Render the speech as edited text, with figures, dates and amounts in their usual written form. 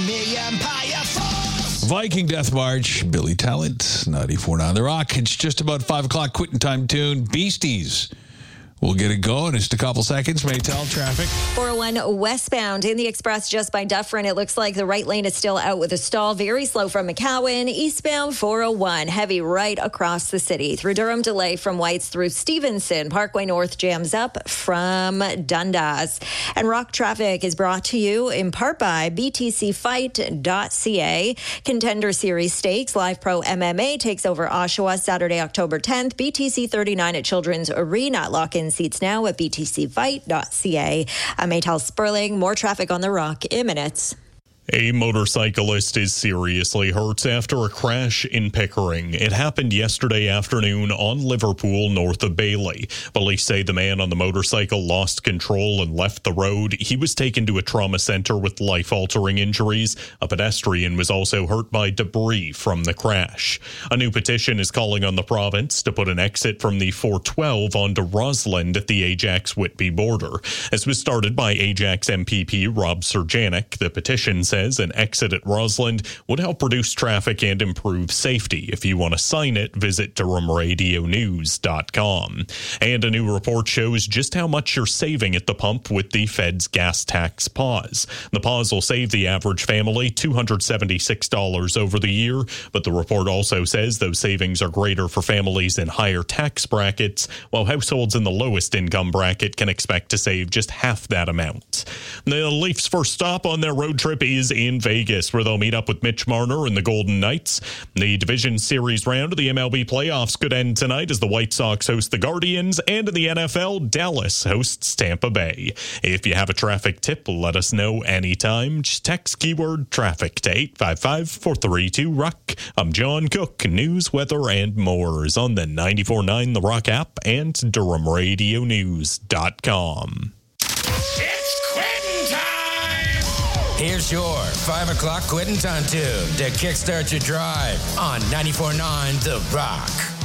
Viking Death March, Billy Talent, 94.9 The Rock. It's just about 5 o'clock, quitting time tune. Beasties. We'll get it going in just a couple seconds. Maytel traffic. 401 westbound in the Express just by Dufferin. It looks like the right lane is still out with a stall. Very slow from McCowan. Eastbound 401. Heavy right across the city. Through Durham, delay from Whites through Stevenson. Parkway North jams up from Dundas. And Rock traffic is brought to you in part by btcfight.ca. Contender Series Stakes. Live Pro MMA takes over Oshawa Saturday, October 10th. BTC 39 at Children's Arena. Lock-in seats now at btcfight.ca. I'm Maytel Sperling. More traffic on the Rock in minutes. A motorcyclist is seriously hurt after a crash in Pickering. It happened yesterday afternoon on Liverpool, north of Bailey. Police say the man on the motorcycle lost control and left the road. He was taken to a trauma center with life-altering injuries. A pedestrian was also hurt by debris from the crash. A new petition is calling on the province to put an exit from the 412 onto Roslyn at the Ajax-Whitby border. This was started by Ajax MPP Rob Serjanik. The petition says an exit at Roslyn would help reduce traffic and improve safety. If you want to sign it, visit DurhamRadioNews.com. And a new report shows just how much you're saving at the pump with the Fed's gas tax pause. The pause will save the average family $276 over the year, but the report also says those savings are greater for families in higher tax brackets, while households in the lowest income bracket can expect to save just half that amount. The Leafs' first stop on their road trip is in Vegas, where they'll meet up with Mitch Marner and the Golden Knights. The Division Series round of the MLB playoffs could end tonight as the White Sox host the Guardians, and in the NFL, Dallas hosts Tampa Bay. If you have a traffic tip, let us know anytime. Just text keyword traffic to 855-432-ROCK. I'm John Cook. News, weather, and more is on the 94.9 The Rock app and DurhamRadioNews.com. Here's your 5 o'clock quitting time tune to kickstart your drive on 94.9 The Rock.